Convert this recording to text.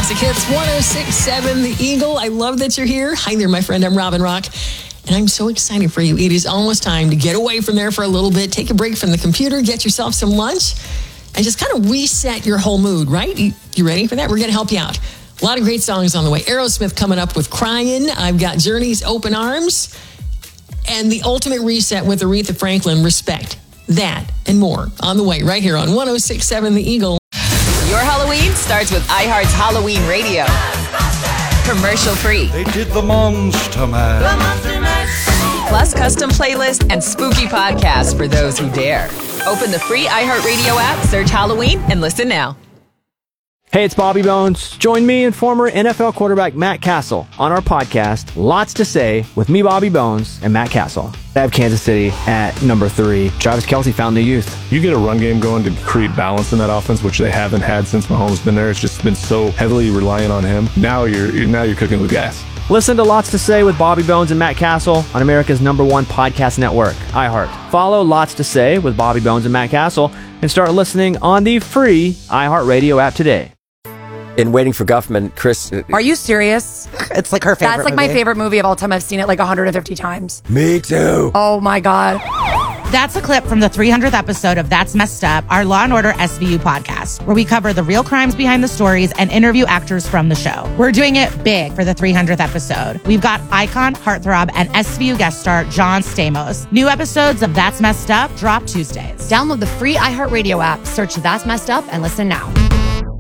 Classic Hits 106.7 The Eagle. I love that you're here. Hi there, my friend. I'm Robin Rock, and I'm so excited for you. It is almost time to get away from there for a little bit, take a break from the computer, get yourself some lunch, and just kind of reset your whole mood, right? You ready for that? We're going to help you out. A lot of great songs on the way. Aerosmith coming up with Crying. I've got Journey's Open Arms, and the ultimate reset with Aretha Franklin, Respect. That and more on the way right here on 106.7 The Eagle. Your Halloween starts with iHeart's Halloween Radio. Commercial free. They did the Monster Mash. Plus custom playlists and spooky podcasts for those who dare. Open the free iHeartRadio app, search Halloween, and listen now. Hey, it's Bobby Bones. Join me and former NFL quarterback Matt Castle on our podcast, Lots to Say, with me, Bobby Bones, and Matt Castle. I have Kansas City at number 3. Travis Kelce found the youth. You get a run game going to create balance in that offense, which they haven't had since Mahomes been there. It's just been so heavily reliant on him. Now you're cooking with gas. Listen to Lots to Say with Bobby Bones and Matt Castle on America's #1 podcast network, iHeart. Follow Lots to Say with Bobby Bones and Matt Castle and start listening on the free iHeartRadio app today. In Waiting for Guffman, Chris... Are you serious? It's like her favorite That's like movie. my favorite movie of all time. I've seen it like 150 times. Me too. Oh my God. That's a clip from the 300th episode of That's Messed Up, our Law & Order SVU podcast, where we cover the real crimes behind the stories and interview actors from the show. We're doing it big for the 300th episode. We've got icon, heartthrob, and SVU guest star John Stamos. New episodes of That's Messed Up drop Tuesdays. Download the free iHeartRadio app, search That's Messed Up, and listen now.